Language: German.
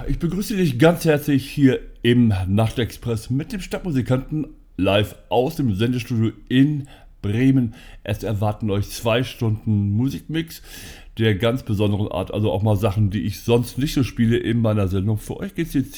ich begrüße dich ganz herzlich hier im Nachtexpress mit dem Stadtmusikanten live aus dem Sendestudio in Bremen. Es erwarten euch 2 Stunden Musikmix der ganz besonderen Art, also auch mal Sachen, die ich sonst nicht so spiele in meiner Sendung. Für euch geht es jetzt